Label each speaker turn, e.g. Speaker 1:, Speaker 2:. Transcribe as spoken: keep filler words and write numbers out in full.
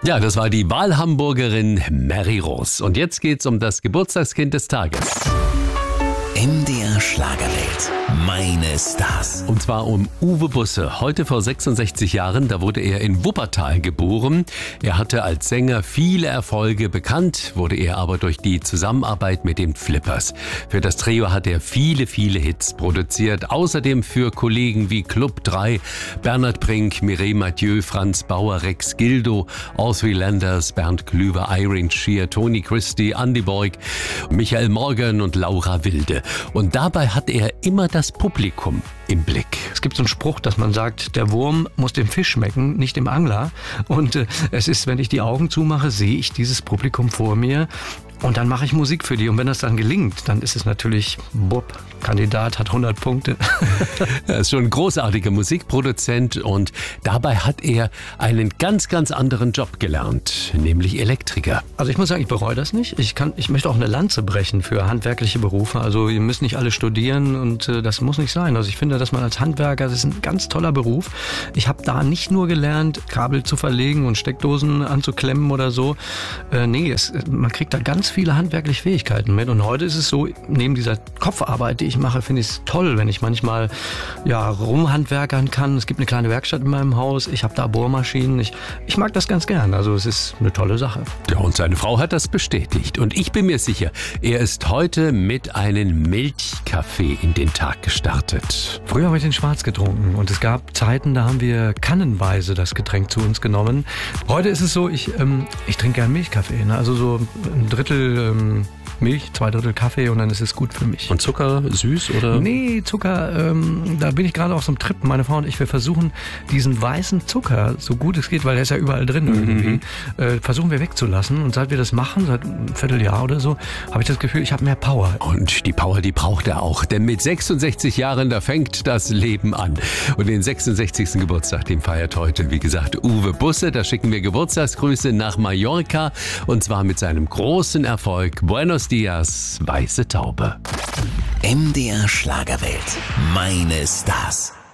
Speaker 1: Ja, das war die Wahlhamburgerin Mary Rose. Und jetzt geht's um das Geburtstagskind des Tages.
Speaker 2: M D R Schlagerwelt. Meine Stars.
Speaker 1: Und zwar um Uwe Busse. Heute vor sechsundsechzig Jahren, da wurde er in Wuppertal geboren. Er hatte als Sänger viele Erfolge. Bekannt wurde er aber durch die Zusammenarbeit mit den Flippers. Für das Trio hat er viele, viele Hits produziert. Außerdem für Kollegen wie Club drei, Bernhard Brink, Mireille Mathieu, Franz Bauer, Rex Gildo, Audrey Landers, Bernd Klüver, Irene Shear, Tony Christie, Andy Boyk, Michael Morgan und Laura Wilde. Und dabei hat er immer das Publikum im Blick.
Speaker 3: Es gibt so einen Spruch, dass man sagt, der Wurm muss dem Fisch schmecken, nicht dem Angler. Und äh, es ist, wenn ich die Augen zumache, sehe ich dieses Publikum vor mir. Und dann mache ich Musik für die. Und wenn das dann gelingt, dann ist es natürlich, Bob, Kandidat hat hundert Punkte.
Speaker 1: Er ist schon ein großartiger Musikproduzent und dabei hat er einen ganz, ganz anderen Job gelernt, nämlich Elektriker.
Speaker 3: Also ich muss sagen, ich bereue das nicht. Ich kann, ich möchte auch eine Lanze brechen für handwerkliche Berufe. Also ihr müsst nicht alle studieren und äh, das muss nicht sein. Also ich finde, dass man als Handwerker, das ist ein ganz toller Beruf. Ich habe da nicht nur gelernt, Kabel zu verlegen und Steckdosen anzuklemmen oder so. Äh, nee, es, man kriegt da ganz viele handwerkliche Fähigkeiten mit. Und heute ist es so, neben dieser Kopfarbeit, die ich mache, finde ich es toll, wenn ich manchmal ja, rumhandwerkern kann. Es gibt eine kleine Werkstatt in meinem Haus. Ich habe da Bohrmaschinen. Ich, ich mag das ganz gern. Also es ist eine tolle Sache.
Speaker 1: Ja, und seine Frau hat das bestätigt. Und ich bin mir sicher, er ist heute mit einem Milchkaffee in den Tag gestartet.
Speaker 3: Früher habe ich den schwarz getrunken und es gab Zeiten, da haben wir kannenweise das Getränk zu uns genommen. Heute ist es so, ich, ähm, ich trinke gern Milchkaffee. Ne? Also so ein Drittel ähm, Milch, zwei Drittel Kaffee und dann ist es gut für mich.
Speaker 1: Und Zucker, süß oder?
Speaker 3: Nee, Zucker, ähm, da bin ich gerade auf so einem Trip. Meine Frau und ich, wir versuchen diesen weißen Zucker, so gut es geht, weil der ist ja überall drin irgendwie, mhm. äh, versuchen wir wegzulassen. Und seit wir das machen, seit einem Vierteljahr oder so, habe ich das Gefühl, ich habe mehr Power.
Speaker 1: Und die Power, die braucht er auch. Denn mit sechsundsechzig Jahren, da fängt das Leben an. Und den sechsundsechzigsten Geburtstag, den feiert heute, wie gesagt, Uwe Busse. Da schicken wir Geburtstagsgrüße nach Mallorca. Und zwar mit seinem großen Erfolg Buenos Dias, Weiße Taube.
Speaker 2: M D R Schlagerwelt. Meine Stars.